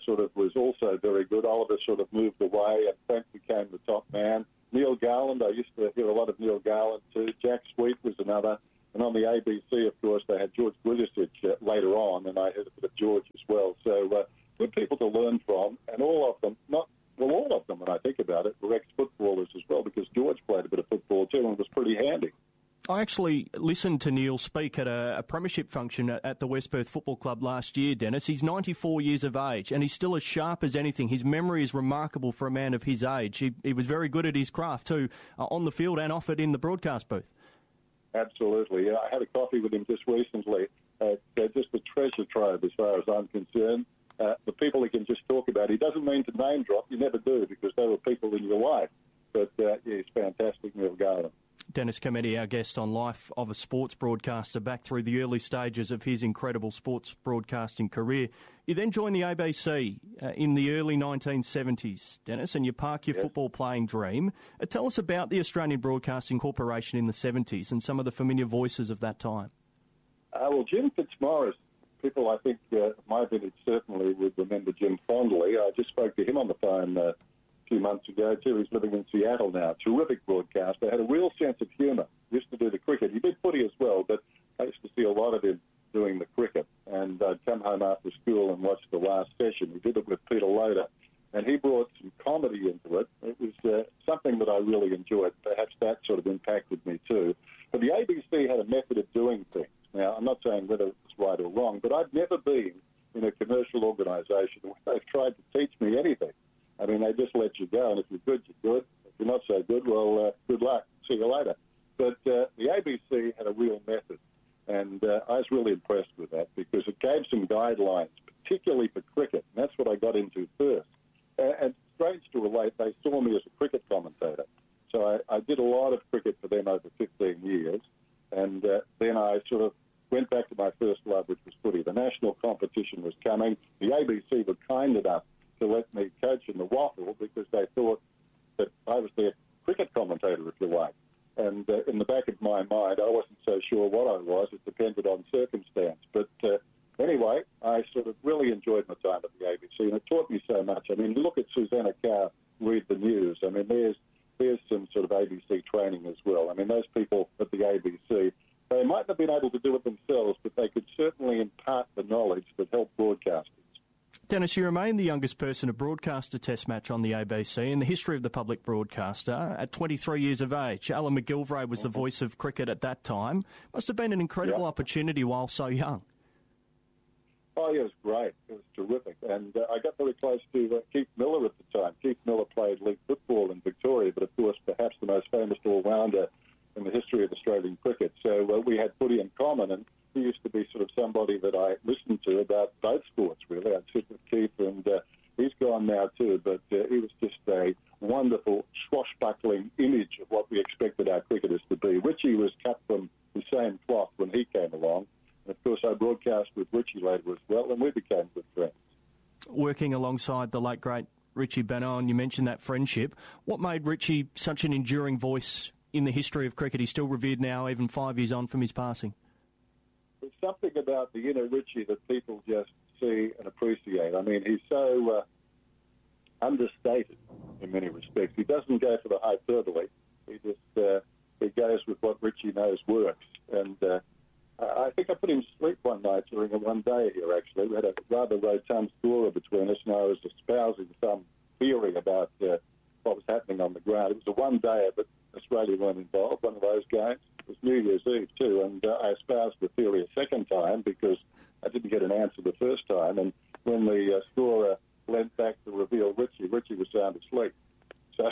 sort of was also very good. Oliver sort of moved away, and Frank became the top man. Neil Garland, I used to hear a lot of Neil Garland too. Jack Sweet was another. And on the A B C, of course, they had George Grisic uh, later on, and I heard a bit of George as well. So uh, good people to learn from, and all of them, not well, all of them, when I think about it, were ex-footballers as well, because George played a bit of football too and was pretty handy. I actually listened to Neil speak at a, a premiership function at, at the West Perth Football Club last year, Dennis. He's ninety-four years of age, and he's still as sharp as anything. His memory is remarkable for a man of his age. He, he was very good at his craft too, uh, on the field and off it in the broadcast booth. Absolutely. Yeah, I had a coffee with him just recently. Uh, just a treasure trove as far as I'm concerned. Uh, the people he can just talk about. He doesn't mean to name drop. You never do, because they were people in your life. But, uh, yeah, he's fantastic, Neil Garland. Dennis Cometti, our guest on Life of a Sports Broadcaster, back through the early stages of his incredible sports broadcasting career. You then joined the A B C uh, in the early nineteen seventies, Dennis, and you park your yes. football playing dream. Uh, tell us about the Australian Broadcasting Corporation in the seventies and some of the familiar voices of that time. Uh, well, Jim Fitzmaurice, people I think uh, my vintage certainly would remember Jim fondly. I just spoke to him on the phone uh, few months ago too. He's living in Seattle now. Terrific broadcaster. Had a real sense of humour. Used to do the cricket. He did footy as well, but I used to see a lot of him doing the cricket. And I'd come home after school and watch the last session. He did it with Peter Loader, and he brought some comedy into it. It was uh, something that I really enjoyed. Perhaps that sort of impacted me too. But the A B C had a method of doing things. Now, I'm not saying whether it's right or wrong, but I've never been in a commercial organisation where they've tried to teach me anything. I mean, they just let you go, and if you're good, you're good. If you're not so good, well, uh, good luck. See you later. But uh, the A B C had a real method, and uh, I was really impressed with that because it gave some guidelines, particularly for cricket, and that's what I got into first. Uh, and strange to relate, they saw me as a cricket commentator. So I, I did a lot of cricket for them over fifteen years, and uh, then I sort of went back to my first love, which was footy. The national competition was coming. The A B C were kind enough to let me coach in the waffle because they thought that I was their cricket commentator, if you like. And uh, in the back of my mind, I wasn't so sure what I was. It depended on circumstance. But uh, anyway, I sort of really enjoyed my time at the A B C, and it taught me so much. I mean, look at Susanna Carr, read the news. I mean, there's there's some sort of A B C training as well. I mean, those people at the A B C, they might not have been able to do it themselves, but they could certainly impart the knowledge that helped broadcasters. Dennis, you remain the youngest person to broadcast a test match on the A B C in the history of the public broadcaster at twenty-three years of age. Alan McGilvray was the voice of cricket at that time. Must have been an incredible yep. opportunity while so young. Oh, yeah, it was great. It was terrific. And uh, I got very close to uh, Keith Miller at the time. Keith Miller played league football in Victoria, but of course perhaps the most famous all-rounder in the history of Australian cricket. So uh, we had footy in common, and he used to be sort of somebody that I listened to about both sports, really. I'd sit with Keith, and uh, he's gone now too, but uh, he was just a wonderful, swashbuckling image of what we expected our cricketers to be. Richie was cut from the same cloth when he came along. And, of course, I broadcast with Richie later as well, and we became good friends. Working alongside the late, great Richie Benaud, and you mentioned that friendship. What made Richie such an enduring voice in the history of cricket? He's still revered now, even five years on from his passing. There's something about the inner Richie that people just see and appreciate. I mean, he's so uh, understated in many respects. He doesn't go for the hyperbole. He just uh, he goes with what Richie knows works. And uh, I think I put him to sleep one night during a one-day here, actually. We had a rather rotund scorer between us, and I was espousing some theory about uh, what was happening on the ground. It was a one-day, but Australia weren't involved, one of those games. It was New Year's Eve too, and uh, I espoused the theory a second time because I didn't get an answer the first time. And when the uh, scorer leant back to reveal Richie, Richie was sound asleep. So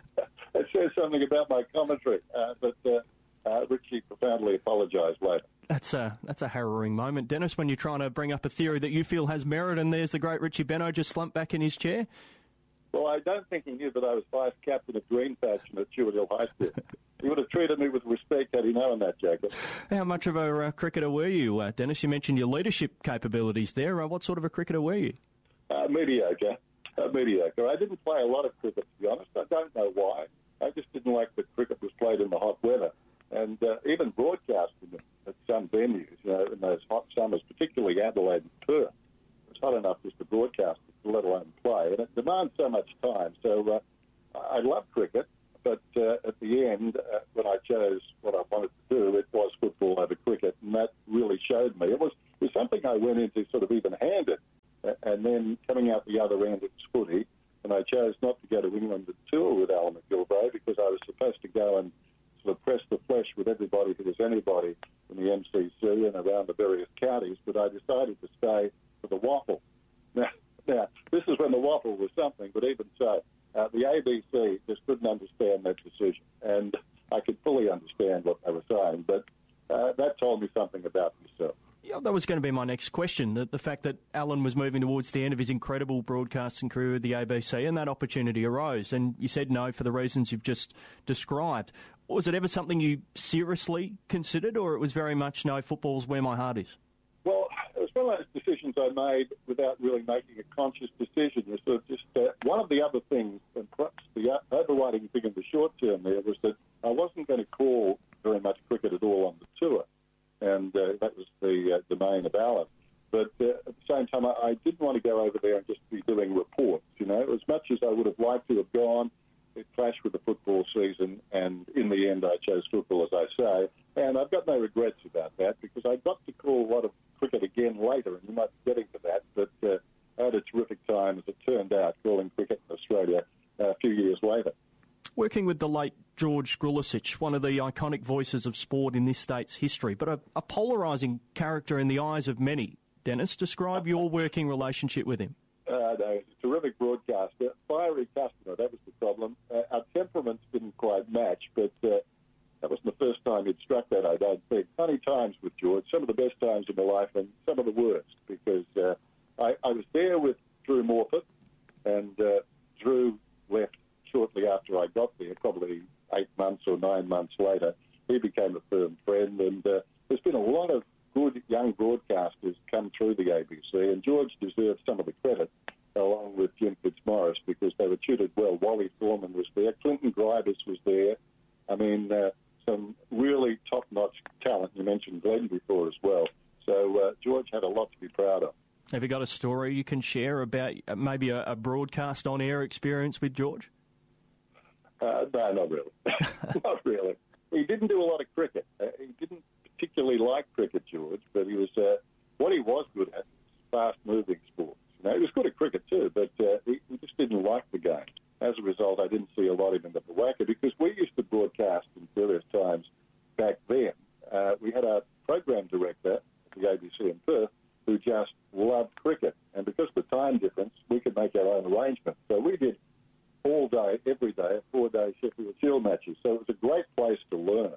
it says something about my commentary, uh, but uh, uh, Richie profoundly apologised later. That's a that's a harrowing moment, Dennis, when you're trying to bring up a theory that you feel has merit, and there's the great Richie Benaud just slumped back in his chair. Well, I don't think he knew that I was vice captain of Green Faction at Stewart Hill High School. He would have treated me with respect had he known that, Jacob. How much of a uh, cricketer were you, uh, Dennis? You mentioned your leadership capabilities there. Uh, what sort of a cricketer were you? Uh, mediocre. Uh, mediocre. I didn't play a lot of cricket, to be honest. I don't know why. I just didn't like that cricket was played in the hot weather. And uh, even broadcasting at some venues, you know, in those hot summers, particularly Adelaide and Perth, it was hot enough just to broadcast the let alone play, and it demands so much time. So uh, I love cricket, but uh, at the end, uh, when I chose what I wanted to do, it was football over cricket, and that really showed me. It was, it was something I went into sort of even-handed, uh, and then coming out the other end, it was footy, and I chose not to go to England to tour with Alan McGilvray because I was supposed to go and sort of press the flesh with everybody who was anybody in the M C C and around the various counties, but I decided to stay for the waffle. Now, now this is when the waffle was something, but even so, uh, the A B C just couldn't understand that decision, and I could fully understand what they were saying, but uh, that told me something about myself. Yeah, that was going to be my next question, the, the fact that Alan was moving towards the end of his incredible broadcasting career with the A B C, and that opportunity arose, and you said no for the reasons you've just described. Was it ever something you seriously considered, or it was very much, no, football's where my heart is? Well, it was one of those decisions I made without really making a conscious decision. It was sort of just uh, one of the other things, and perhaps the overriding thing in the short term there, was that I wasn't going to call very much cricket at all on the tour, and uh, that was the uh, domain of Alan. But uh, at the same time, I, I didn't want to go over there and just be doing reports, you know. As much as I would have liked to have gone, it clashed with the football season, and in the end I chose football, as I say. And I've got no regrets about that because I got to call a lot of cricket again later, and you might be getting to that, but uh, I had a terrific time, as it turned out, calling cricket in Australia uh, a few years later. Working with the late George Grulicic, one of the iconic voices of sport in this state's history, but a, a polarising character in the eyes of many. Dennis, describe your working relationship with him. Uh, no, he's a terrific broadcaster, fiery customer, that was the problem. Uh, our temperaments didn't quite match, but uh, that wasn't the first time he'd struck that, I don't think. Funny times with George, some of the best times in my life and some of the worst, because uh, I, I was there with Drew Morfitt, and uh, Drew left shortly after I got there, probably eight months or nine months later. He became a firm friend, and uh, there's been a lot of good young broadcasters come through the A B C, and George deserves some of the credit, along with Jim Fitzmaurice, because they were tutored well. Wally Thorman was there. Clinton Gribus was there. I mean, uh, some really top-notch talent. You mentioned Glenn before as well. So uh, George had a lot to be proud of. Have you got a story you can share about uh, maybe a, a broadcast on-air experience with George? Uh, no, not really. Not really. He didn't do a lot of cricket. Uh, he didn't particularly like cricket, George, but he was uh, what he was good at was fast-moving sports. You know, he was good at cricket too, but uh, he, he just didn't like the game. As a result, I didn't see a lot of him at the Wacker because we used to broadcast in various times back then. Uh, we had a program director at the A B C in Perth who just loved cricket, and because of the time difference, we could make our own arrangements. So we did all day, every day, four-day Sheffield Shield matches. So it was a great place to learn.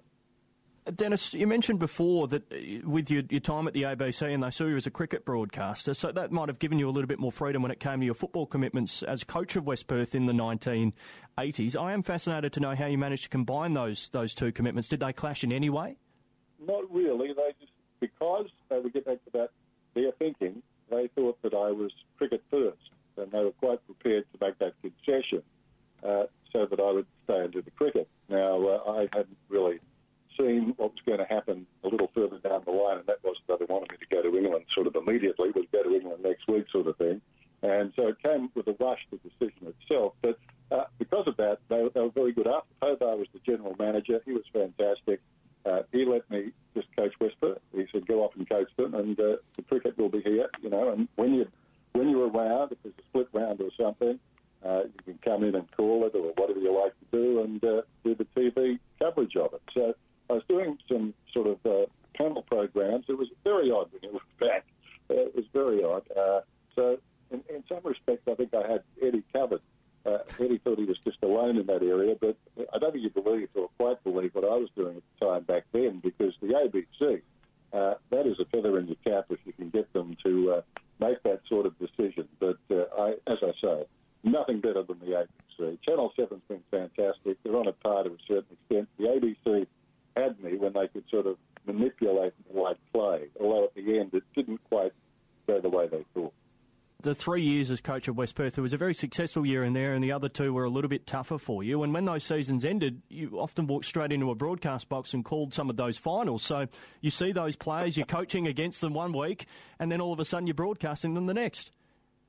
Dennis, you mentioned before that with your, your time at the A B C and they saw you as a cricket broadcaster, so that might have given you a little bit more freedom when it came to your football commitments as coach of West Perth in the nineteen eighties. I am fascinated to know how you managed to combine those those two commitments. Did they clash in any way? Not really. They just, because uh, we get back to that, their thinking, they thought that I was cricket first, and they were quite prepared to make that concession uh, so that I would stay and do the cricket. Now, uh, I hadn't really seen what was going to happen a little further down the line, and that was that they wanted me to go to England sort of immediately, would go to England next week sort of thing. And so it came with a rush, the decision itself. But uh, because of that, they, they were very good. After Hobart was the general manager, he was fantastic. Uh, he let me just coach West Perth. He said, go off and coach them, and uh, the cricket will be here, you know, and when, you, when you're around, if there's a split round or something, uh, you can come in and call it or whatever you like to do and uh, do the T V coverage of it. So I was doing some sort of uh, panel programs. It was very odd when you look back. Uh, it was very odd. Uh, so in, in some respects, I think I had Eddie covered. Uh, Eddie thought he was just alone in that area, but I don't think you believe or quite believe what I was doing at the time back then, because the A B C, uh, that is a feather in your cap if you can get them to uh, make that sort of decision. But uh, I, as I say, nothing better than the A B C. Channel seven's been fantastic. They're on a par to a certain extent. The A B C had me when they could sort of manipulate the way I played, although at the end it didn't quite go the way they thought. The three years as coach of West Perth, there was a very successful year in there, and the other two were a little bit tougher for you. And when those seasons ended, you often walked straight into a broadcast box and called some of those finals. So you see those players, you're coaching against them one week, and then all of a sudden you're broadcasting them the next.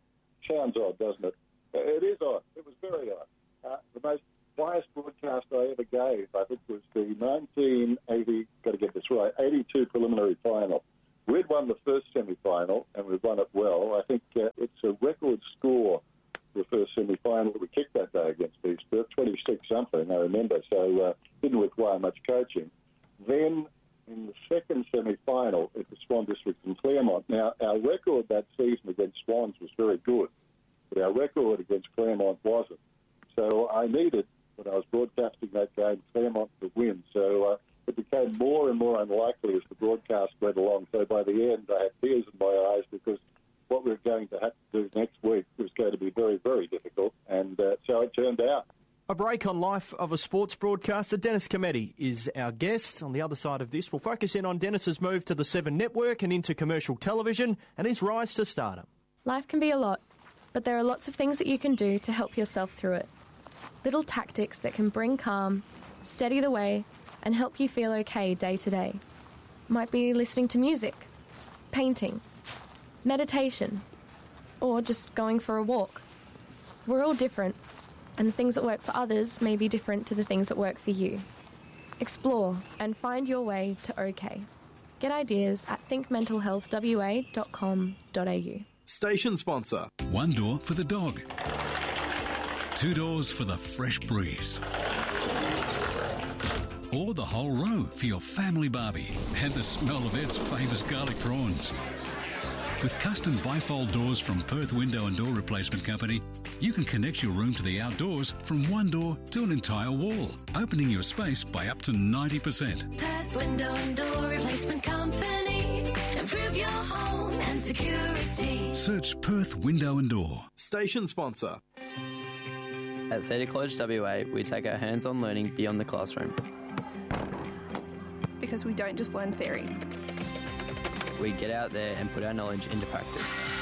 sounds odd, doesn't it? It is odd. It was very odd. Uh, the most biased broadcast I ever gave, I think, was the nineteen eighty, got to get this right, eighty-two preliminary final. We'd won the first semi-final, and we'd won it well. I think uh, it's a record score for the first semi-final that we kicked that day against East Perth, twenty-six something, I remember, so uh, didn't require much coaching. Then, in the second semi-final, at the Swan District in Claremont, now, our record that season against Swans was very good, but our record against Claremont wasn't. So I needed, when I was broadcasting that game, Claremont to win. So uh, it became more and more unlikely as the broadcast went along. So by the end, I had tears in my eyes because what we were going to have to do next week was going to be very, very difficult. And uh, so it turned out. A break on life of a sports broadcaster. Dennis Cometti is our guest. On the other side of this, we'll focus in on Dennis's move to the Seven Network and into commercial television and his rise to stardom. Life can be a lot, but there are lots of things that you can do to help yourself through it. Little tactics that can bring calm, steady the way, and help you feel okay day to day. Might be listening to music, painting, meditation, or just going for a walk. We're all different, and the things that work for others may be different to the things that work for you. Explore and find your way to OK. Get ideas at think mental health w a dot com dot a u. Station sponsor. One door for the dog. Two doors for the fresh breeze. Or the whole row for your family barbie and the smell of Ed's famous garlic prawns. With custom bifold doors from Perth Window and Door Replacement Company, you can connect your room to the outdoors from one door to an entire wall, opening your space by up to ninety percent. Perth Window and Door Replacement Company. Improve your home and security. Search Perth Window and Door. Station sponsor. At Cedar College W A, we take our hands-on learning beyond the classroom. Because we don't just learn theory. We get out there and put our knowledge into practice.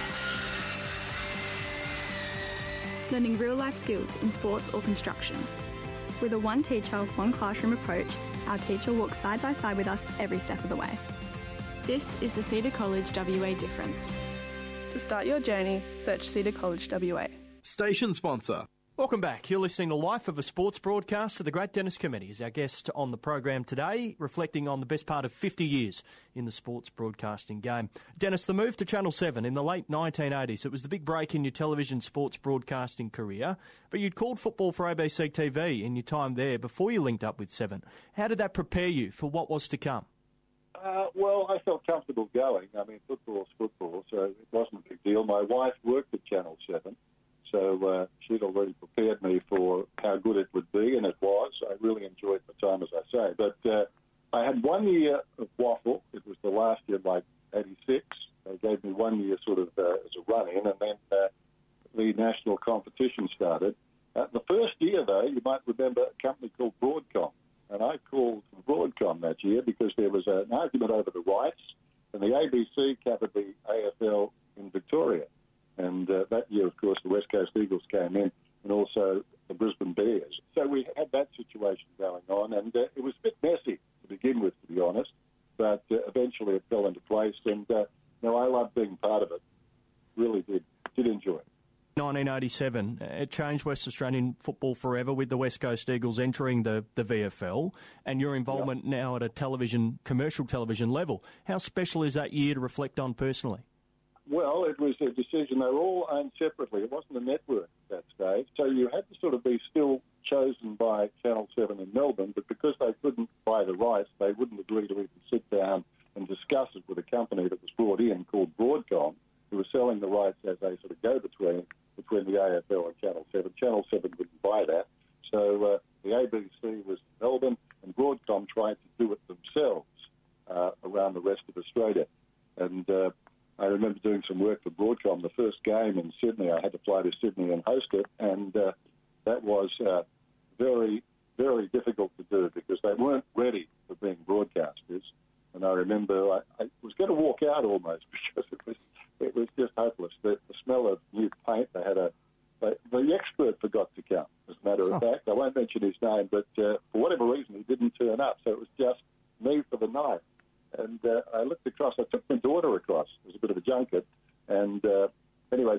Learning real-life skills in sports or construction. With a one teacher, one classroom approach, our teacher walks side by side with us every step of the way. This is the Cedar College W A difference. To start your journey, search Cedar College W A. Station sponsor. Welcome back. You're listening to Life of a Sports Broadcaster. The great Dennis Cometti is our guest on the program today, reflecting on the best part of fifty years in the sports broadcasting game. Dennis, the move to Channel seven in the late nineteen eighties, it was the big break in your television sports broadcasting career, but you'd called football for A B C T V in your time there before you linked up with Seven. How did that prepare you for what was to come? Uh, well, I felt comfortable going. I mean, football's football, so it wasn't a big deal. My wife worked at Channel seven. So uh, she'd already prepared me for how good it would be, and it was. I really enjoyed the time, as I say. But uh, I had one year of waffle. It was the last year, like eighty-six. They gave me one year sort of uh, as a run-in, and then uh, the national competition started. Uh, the first year, though, you might remember a company called Broadcom. And I called Broadcom that year because there was an argument over the rights, and the A B C covered the A F L in Victoria. And uh, that year, of course, the West Coast Eagles came in, and also the Brisbane Bears. So we had that situation going on, and uh, it was a bit messy to begin with, to be honest. But uh, eventually it fell into place, and uh, you know, I loved being part of it. Really did. Did enjoy it. nineteen eighty-seven, it changed West Australian football forever with the West Coast Eagles entering the, the V F L, and your involvement yep. now at a television, commercial television level. How special is that year to reflect on personally? Well, it was a decision. They were all owned separately. It wasn't a network at that stage. So you had to sort of be still chosen by Channel seven in Melbourne, but because they couldn't buy the rights, they wouldn't agree to even sit down and discuss it with a company that was brought in called Broadcom, who was selling the rights as a sort of go-between between the A F L and Channel seven. Channel seven wouldn't buy that. So uh, the A B C was in Melbourne, and Broadcom tried to do it themselves uh, around the rest of Australia. And uh, I remember doing some work for Broadcom. The first game in Sydney, I had to fly to Sydney and host it, and uh, that was uh, very, very difficult to do because they weren't ready for being broadcasters. And I remember I, I was going to walk out almost because it was it was just hopeless. The, the smell of new paint. They had a they, the expert forgot to come. As a matter of oh. fact, I won't mention his name, but uh, for whatever reason, he didn't turn up. So it was just me for the night. And uh, I looked across. I took my daughter across. It was a bit of a junket. And uh, anyway,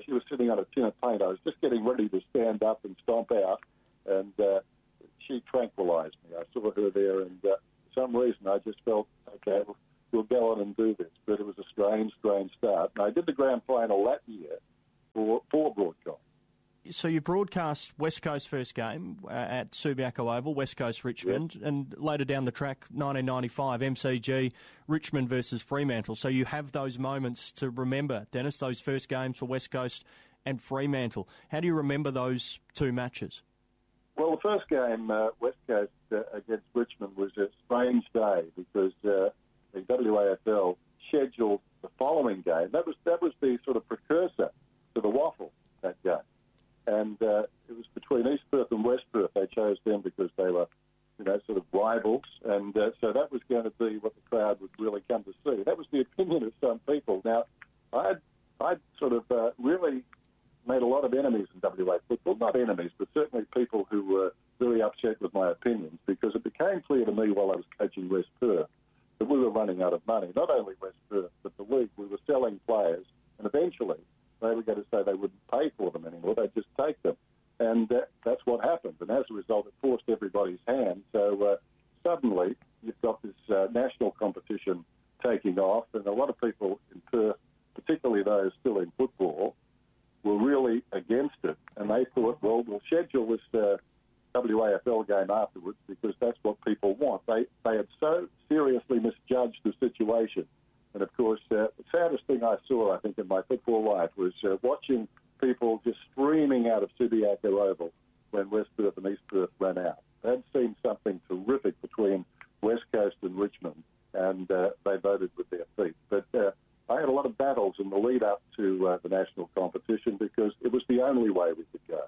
she was sitting on a tin of paint. I was just getting ready to stand up and stomp out, and uh, she tranquilised me. I saw her there, and uh, for some reason I just felt, okay, we'll, we'll go on and do this. But it was a strange, strange start. And I did the grand final that year for, for broadcast. So you broadcast West Coast first game uh, at Subiaco Oval, West Coast Richmond, yes. And later down the track, nineteen ninety-five, M C G, Richmond versus Fremantle. So you have those moments to remember, Dennis, those first games for West Coast and Fremantle. How do you remember those two matches? Well, the first game, uh, West Coast uh, against Richmond, was a strange day because uh, the W A F L scheduled the following game. That was that was the sort of precursor to the waffle, that game. And uh, it was between East Perth and West Perth. They chose them because they were, you know, sort of rivals. And uh, so that was going to be what the crowd would really come to see. That was the opinion of some people. Now, I'd, I'd sort of uh, really made a lot of enemies in W A football. Not enemies, but certainly people who were very upset with my opinions, because it became clear to me while I was coaching West Perth that we were running out of money. Not only West Perth, but the league. We were selling players, and eventually they were going to say they wouldn't pay for them anymore. They'd just take them. And uh, that's what happened. And as a result, it forced everybody's hand. So uh, suddenly you've got this uh, national competition taking off, and a lot of people in Perth, particularly those still in football, were really against it. And they thought, well, we'll schedule this uh, W A F L game afterwards because that's what people want. They, they had so seriously misjudged the situation. And, of course, uh, the saddest thing I saw, I think, in my football life was uh, watching people just streaming out of Subiaco Oval when West Perth and East Perth ran out. They'd seen something terrific between West Coast and Richmond, and uh, they voted with their feet. But uh, I had a lot of battles in the lead-up to uh, the national competition because it was the only way we could go.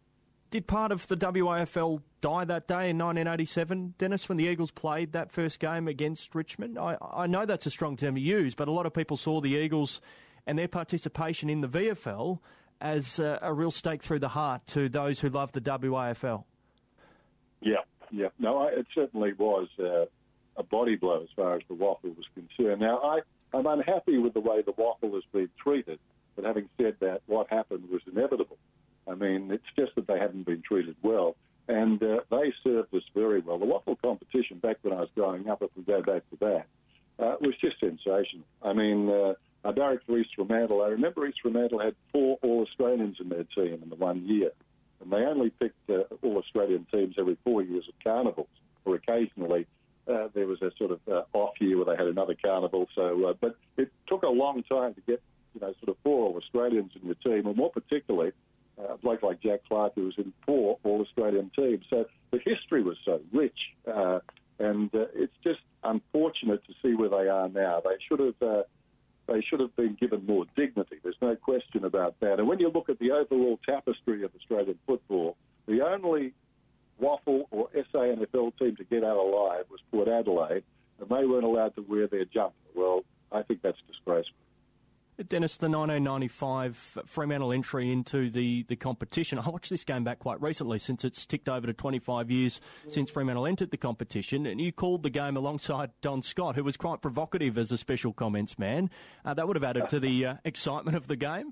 Did part of the W A F L die that day in nineteen eighty-seven, Dennis, when the Eagles played that first game against Richmond? I, I know that's a strong term to use, but a lot of people saw the Eagles and their participation in the V F L as a, a real stake through the heart to those who love the W A F L. Yeah, yeah. No, I, it certainly was uh, a body blow as far as the waffle was concerned. Now, I, I'm unhappy with the way the waffle has been treated, but having said that, what happened was inevitable. I mean, it's just that they haven't been treated well, and uh, they served us very well. The waffle competition back when I was growing up, if we go back to that, uh, was just sensational. I mean, uh, I barracked for East Fremantle. I remember East Fremantle had four All-Australians in their team in the one year, and they only picked uh, All-Australian teams every four years at carnivals, or occasionally uh, there was a sort of uh, off year where they had another carnival. So, uh, but it took a long time to get, you know, sort of four All-Australians in your team, and more particularly a bloke like Jack Clark, who was in four All-Australian teams. So the history was so rich, uh, and uh, it's just unfortunate to see where they are now. They should have uh, they should have been given more dignity. There's no question about that. And when you look at the overall tapestry of Australian football, the only waffle or S A N F L team to get out alive was Port Adelaide, and they weren't allowed to wear their jumper. Well, I think that's disgraceful. Dennis, the nineteen ninety-five Fremantle entry into the, the competition. I watched this game back quite recently since it's ticked over to twenty-five years since Fremantle entered the competition, and you called the game alongside Don Scott, who was quite provocative as a special comments man. Uh, that would have added to the uh, excitement of the game.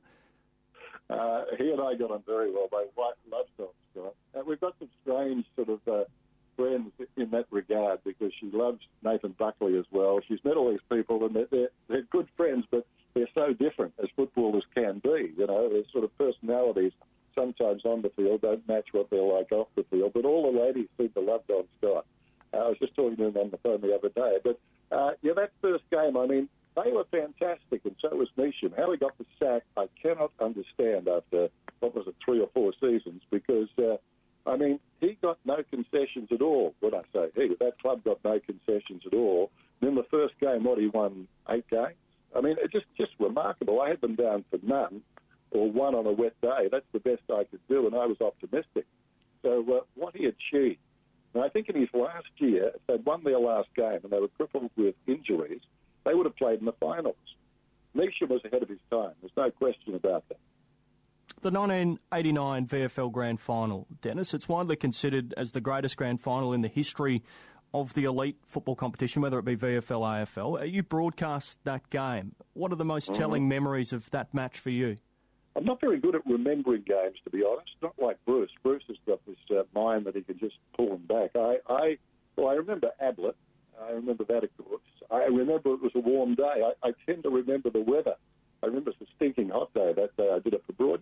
Uh, he and I got on very well. My wife loves Don Scott. Uh, we've got some strange sort of uh, friends in that regard because she loves Nathan Buckley as well. She's met all these people, and they're, they're, they're good friends, but they're so different as footballers can be. You know, their sort of personalities sometimes on the field don't match what they're like off the field. But all the ladies seem to love Don Scott. Uh, I was just talking to him on the phone the other day. But, uh, yeah, that first game, I mean, they were fantastic, and so was Neesham. How he got the sack, I cannot understand after, what was it, three or four seasons, because, uh, I mean, he got no concessions at all. When I say he, that club got no concessions at all. Then the first game, what, he won eight games? I mean, it's just, just remarkable. I had them down for none or one on a wet day. That's the best I could do, and I was optimistic. So uh, what he achieved, and I think in his last year, if they'd won their last game and they were crippled with injuries, they would have played in the finals. Neesham was ahead of his time. There's no question about that. The nineteen eighty-nine V F L Grand Final, Dennis, it's widely considered as the greatest Grand Final in the history of the elite football competition, whether it be V F L, A F L. You broadcast that game. What are the most mm-hmm. telling memories of that match for you? I'm not very good at remembering games, to be honest. Not like Bruce. Bruce has got this uh, mind that he can just pull them back. I, I, well, I remember Ablett. I remember that, of course. I remember it was a warm day. I, I tend to remember the weather. I remember it's a stinking hot day that day I did it for broadcast.